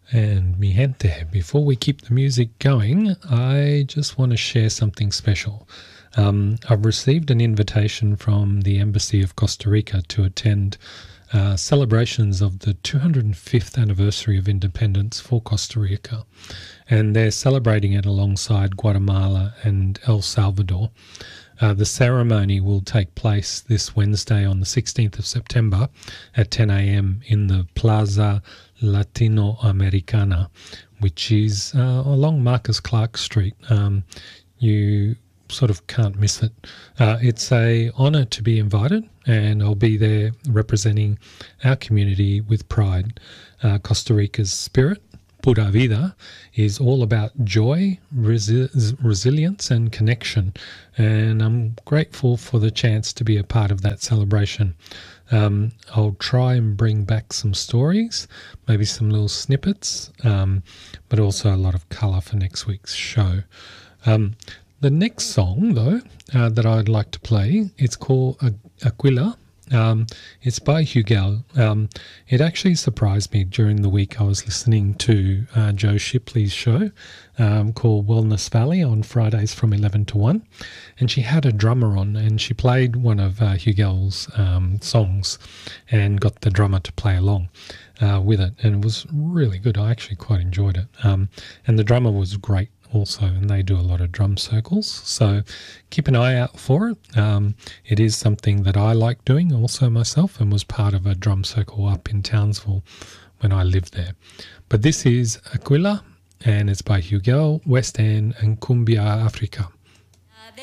And mi gente, before we keep the music going, I just want to share something special. I've received an invitation from the Embassy of Costa Rica to attend celebrations of the 205th anniversary of independence for Costa Rica. And they're celebrating it alongside Guatemala and El Salvador. The ceremony will take place this Wednesday on the 16th of September at 10 a.m. in the Plaza Latinoamericana, which is along Marcus Clark Street. You sort of can't miss it. It's an honour to be invited, and I'll be there representing our community with pride. Costa Rica's spirit, Pura Vida, is all about joy, resilience and connection, and I'm grateful for the chance to be a part of that celebration. I'll try and bring back some stories, maybe some little snippets, but also a lot of colour for next week's show. The next song, though, that I'd like to play, it's called Aquila. It's by Hugel. It actually surprised me during the week. I was listening to Joe Shipley's show called Wellness Valley on Fridays from 11 to 1, and she had a drummer on, and she played one of Hugel's songs and got the drummer to play along with it, and it was really good. I actually quite enjoyed it, and the drummer was great also, and they do a lot of drum circles, so keep an eye out for it. It is something that I like doing also myself, and was part of a drum circle up in Townsville when I lived there. But this is Aquila, and it's by Hugel, West End and Cumbia Africa.